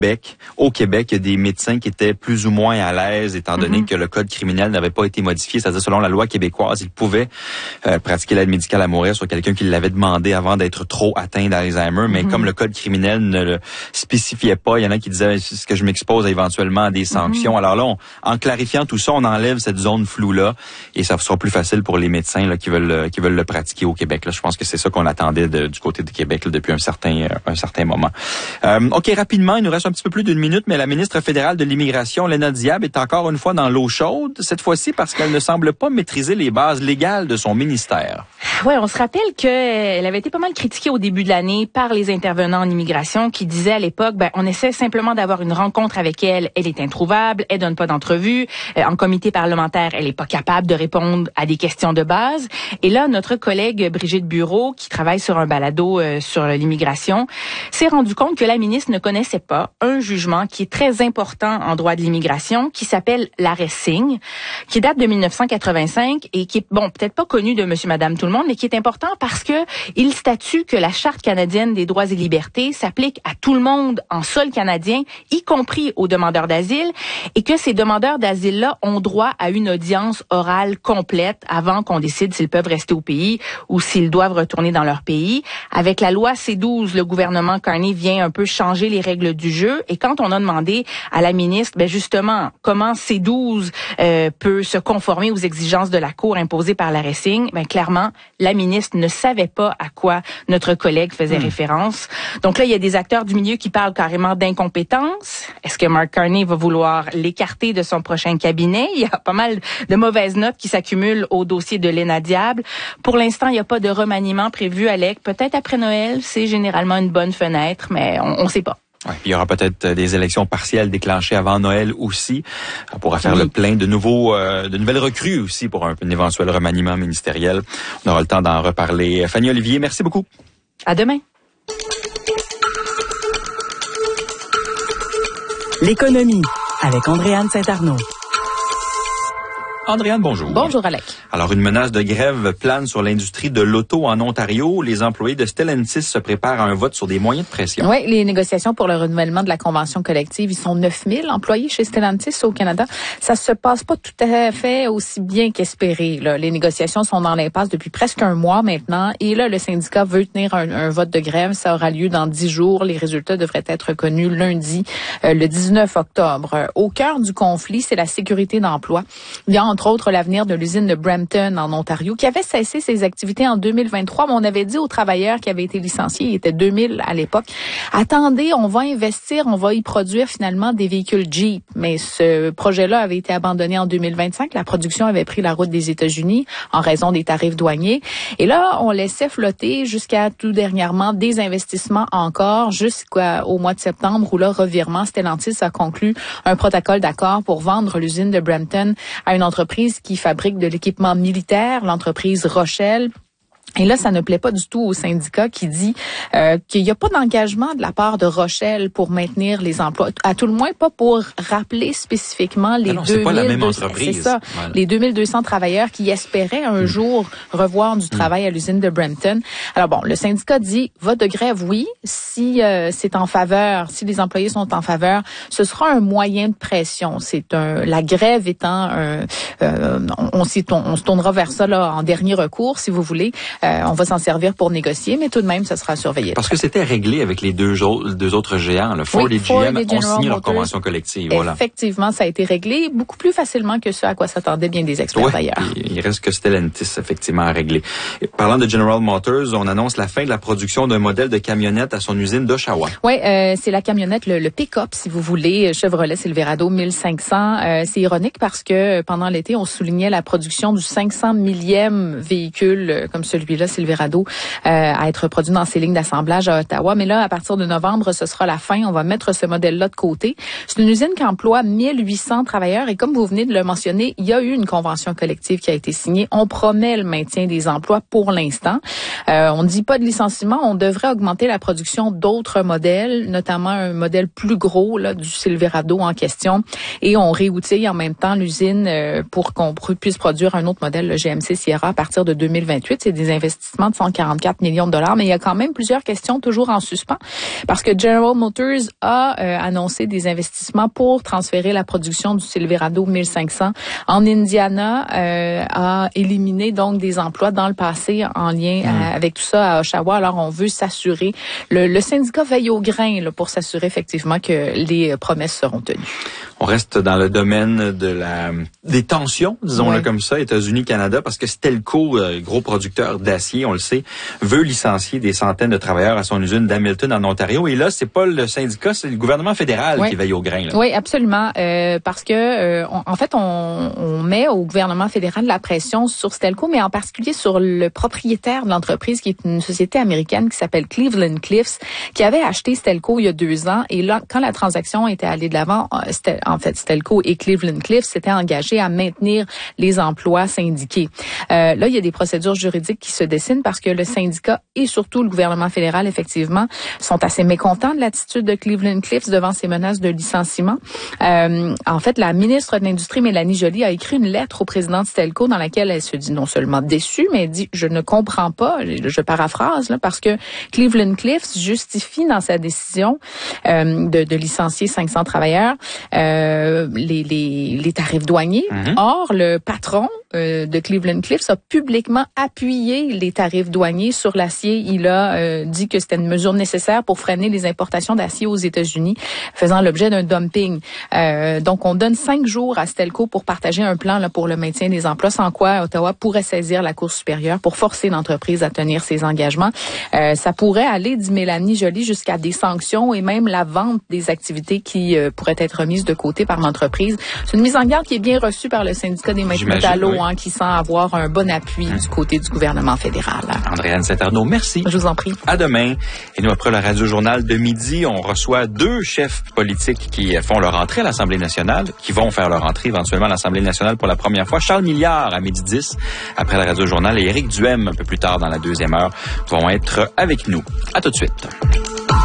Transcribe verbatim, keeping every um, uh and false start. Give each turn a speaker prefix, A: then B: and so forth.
A: Québec. Au Québec, il y a des médecins qui étaient plus ou moins à l'aise, étant donné mm-hmm. que le code criminel n'avait pas été modifié. C'est-à-dire, selon la loi québécoise, ils pouvaient euh, pratiquer l'aide médicale à mourir sur quelqu'un qui l'avait demandé avant d'être trop atteint d'Alzheimer. Mais mm-hmm. comme le code criminel ne le spécifiait pas, il y en a qui disaient, est-ce que je m'expose éventuellement à des sanctions? Mm-hmm. Alors là, on, en clarifiant tout ça, on enlève cette zone floue-là et ça sera plus facile pour les médecins là, qui veulent qui veulent le pratiquer au Québec. Là, je pense que c'est ça qu'on attendait de, du côté du Québec là, depuis un certain, un certain moment. Euh, OK, rapidement, il nous reste un petit peu plus d'une minute, mais la ministre fédérale de l'immigration, Léna Diab, est encore une fois dans l'eau chaude, cette fois-ci parce qu'elle ne semble pas maîtriser les bases légales de son ministère.
B: Oui, on se rappelle qu'elle avait été pas mal critiquée au début de l'année par les intervenants en immigration qui disaient à l'époque, ben, on essaie simplement d'avoir une rencontre avec elle. Elle est introuvable, elle donne pas d'entrevue. Euh, en comité parlementaire, elle est pas capable de répondre à des questions de base. Et là, notre collègue Brigitte Bureau, qui travaille sur un balado euh, sur l'immigration, s'est rendu compte que la ministre ne connaissait pas un jugement qui est très important en droit de l'immigration, qui s'appelle l'arrêt Singh, qui date de dix-neuf cent quatre-vingt-cinq et qui est, bon, peut-être pas connu de monsieur, madame, tout le monde, mais qui est important parce que il statue que la Charte canadienne des droits et libertés s'applique à tout le monde en sol canadien, y compris aux demandeurs d'asile, et que ces demandeurs d'asile-là ont droit à une audience orale complète avant qu'on décide s'ils peuvent rester au pays ou s'ils doivent retourner dans leur pays. Avec la loi C douze, le gouvernement Carney vient un peu changer les règles du jeu, et quand on a demandé à la ministre, ben justement, comment C douze euh, peut se conformer aux exigences de la Cour imposées par l'arrêt Singh, ben clairement, la ministre ne savait pas à quoi notre collègue faisait mmh. référence. Donc là, il y a des acteurs du milieu qui parlent carrément d'incompétence. Est-ce que Mark Carney va vouloir l'écarter de son prochain cabinet? Il y a pas mal de mauvaises notes qui s'accumulent au dossier de Léna Diab. Pour l'instant, il n'y a pas de remaniement prévu, Alec. Peut-être après Noël, c'est généralement une bonne fenêtre, mais on ne sait pas.
A: Ouais, il y aura peut-être des élections partielles déclenchées avant Noël aussi. On pourra faire oui. le plein de nouveaux, euh, de nouvelles recrues aussi pour un, un éventuel remaniement ministériel. On aura le temps d'en reparler. Fanny Olivier, merci beaucoup.
B: À demain.
C: L'économie avec Andréane Saint-Arnaud.
A: Andréane, bonjour.
B: Bonjour, Alec.
A: Alors, une menace de grève plane sur l'industrie de l'auto en Ontario. Les employés de Stellantis se préparent à un vote sur des moyens de pression.
D: Oui, les négociations pour le renouvellement de la convention collective, ils sont neuf mille employés chez Stellantis au Canada. Ça se passe pas tout à fait aussi bien qu'espéré, là. Les négociations sont dans l'impasse depuis presque un mois maintenant. Et là, le syndicat veut tenir un, un vote de grève. Ça aura lieu dans dix jours. Les résultats devraient être connus lundi, euh, le dix-neuf octobre. Au cœur du conflit, c'est la sécurité d'emploi. Il y a entre autres l'avenir de l'usine de Brampton en Ontario, qui avait cessé ses activités en deux mille vingt-trois, mais on avait dit aux travailleurs qui avaient été licenciés, il était deux mille à l'époque, attendez, on va investir, on va y produire finalement des véhicules Jeep. Mais ce projet-là avait été abandonné en deux mille vingt-cinq. La production avait pris la route des États-Unis en raison des tarifs douaniers. Et là, on laissait flotter jusqu'à tout dernièrement des investissements encore jusqu'au mois de septembre où là, revirement, Stellantis a conclu un protocole d'accord pour vendre l'usine de Brampton à une entreprise qui fabrique de l'équipement militaire, l'entreprise Rochelle. Et là, ça ne plaît pas du tout au syndicat qui dit euh, qu'il n'y a pas d'engagement de la part de Rochelle pour maintenir les emplois. À tout le moins, pas pour rappeler spécifiquement les
A: non,
D: deux mille.
A: C'est pas la même entreprise.
D: C'est ça. Voilà. Les deux mille deux cents travailleurs qui espéraient un mmh. jour revoir du travail mmh. à l'usine de Brampton. Alors bon, le syndicat dit vote de grève, oui, si euh, c'est en faveur, si les employés sont en faveur, ce sera un moyen de pression. C'est un la grève étant un, euh, on, on, on se tournera vers ça là en dernier recours, si vous voulez. Euh, on va s'en servir pour négocier, mais tout de même, ça sera surveillé.
A: Parce que c'était réglé avec les deux, deux autres géants, le Ford oui, et G M, ont signé leur convention collective. Voilà.
D: Effectivement, ça a été réglé beaucoup plus facilement que ce à quoi s'attendaient bien des experts
A: ouais,
D: d'ailleurs.
A: Il reste que Stellantis, effectivement, à régler. Et parlant de General Motors, on annonce la fin de la production d'un modèle de camionnette à son usine d'Oshawa.
D: Oui, euh, c'est la camionnette, le, le pick-up, si vous voulez, Chevrolet Silverado mille cinq cents. Euh, c'est ironique parce que pendant l'été, on soulignait la production du cinq cent millième véhicule euh, comme celui là, Silverado, euh, à être produit dans ces lignes d'assemblage à Ottawa. Mais là, à partir de novembre, ce sera la fin. On va mettre ce modèle-là de côté. C'est une usine qui emploie mille huit cents travailleurs et comme vous venez de le mentionner, il y a eu une convention collective qui a été signée. On promet le maintien des emplois pour l'instant. Euh, on ne dit pas de licenciement. On devrait augmenter la production d'autres modèles, notamment un modèle plus gros là, du Silverado en question. Et on réoutille en même temps l'usine euh, pour qu'on puisse produire un autre modèle, le G M C Sierra, à partir de deux mille vingt-huit. C'est des investissement de cent quarante-quatre millions de dollars. Mais il y a quand même plusieurs questions toujours en suspens parce que General Motors a euh, annoncé des investissements pour transférer la production du Silverado mille cinq cents en Indiana, euh, a éliminé donc des emplois dans le passé en lien mmh. à, avec tout ça à Oshawa. Alors, on veut s'assurer, le, le syndicat veille au grain là, pour s'assurer effectivement que les promesses seront tenues.
A: On reste dans le domaine de la des tensions, disons-le ouais. comme ça, États-Unis, Canada, parce que Stelco, gros producteur d'acier, on le sait, veut licencier des centaines de travailleurs à son usine d'Hamilton en Ontario. Et là, c'est pas le syndicat, c'est le gouvernement fédéral ouais. qui veille au grain. Là.
D: Oui, absolument, euh, parce que euh, on, en fait, on, on met au gouvernement fédéral la pression sur Stelco, mais en particulier sur le propriétaire de l'entreprise, qui est une société américaine qui s'appelle Cleveland Cliffs, qui avait acheté Stelco il y a deux ans. Et là, quand la transaction était allée de l'avant, c'était en fait, Stelco et Cleveland Cliffs s'étaient engagés à maintenir les emplois syndiqués. Euh, là, il y a des procédures juridiques qui se dessinent parce que le syndicat et surtout le gouvernement fédéral, effectivement, sont assez mécontents de l'attitude de Cleveland Cliffs devant ces menaces de licenciement. Euh, en fait, la ministre de l'Industrie, Mélanie Joly, a écrit une lettre au président de Stelco dans laquelle elle se dit non seulement déçue, mais elle dit « Je ne comprends pas », je paraphrase, là, parce que Cleveland Cliffs justifie dans sa décision euh, de, de licencier cinq cents travailleurs Euh, les, les, les tarifs douaniers. Mm-hmm. Or, le patron euh, de Cleveland Cliffs a publiquement appuyé les tarifs douaniers sur l'acier. Il a euh, dit que c'était une mesure nécessaire pour freiner les importations d'acier aux États-Unis, faisant l'objet d'un dumping. Euh, donc, on donne cinq jours à Stelco pour partager un plan là, pour le maintien des emplois, sans quoi Ottawa pourrait saisir la Cour supérieure pour forcer l'entreprise à tenir ses engagements. Euh, ça pourrait aller, dit Mélanie Joly, jusqu'à des sanctions et même la vente des activités qui euh, pourraient être mises de côté par l'entreprise. C'est une mise en garde qui est bien reçue par le syndicat des maîtres métallos, oui. hein, qui sent avoir un bon appui hum. du côté du gouvernement fédéral.
A: Andréane Saint-Arnaud, merci.
D: Je vous en prie.
A: À demain. Et nous, après le Radio-Journal de midi, on reçoit deux chefs politiques qui font leur entrée à l'Assemblée nationale, qui vont faire leur entrée éventuellement à l'Assemblée nationale pour la première fois. Charles Milliard à midi dix, après le Radio-Journal, et Éric Duhem, un peu plus tard dans la deuxième heure, vont être avec nous. À tout de suite.